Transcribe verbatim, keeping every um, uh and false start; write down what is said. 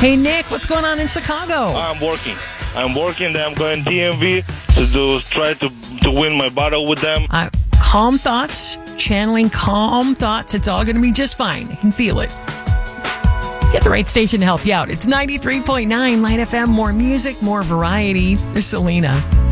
Hey, Nick, what's going on in Chicago? I'm working. I'm working. I'm going D M V to do try to to win my battle with them. Uh, calm thoughts, channeling calm thoughts. It's all going to be just fine. I can feel it. Get the right station to help you out. It's ninety-three point nine Light F M. More music, more variety. There's Selena.